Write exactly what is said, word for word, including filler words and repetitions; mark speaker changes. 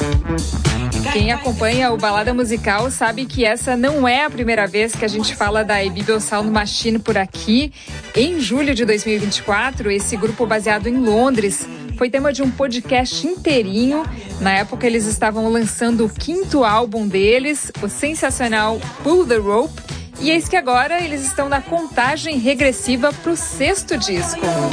Speaker 1: Quem acompanha o Balada Musical sabe que essa não é a primeira vez que a gente fala da Ibibil Sound Machine por aqui. Em julho de dois mil e vinte e quatro, esse grupo baseado em Londres foi tema de um podcast inteirinho. Na época, eles estavam lançando o quinto álbum deles, o sensacional Pull the Rope. E eis que agora eles estão na contagem regressiva para o sexto disco.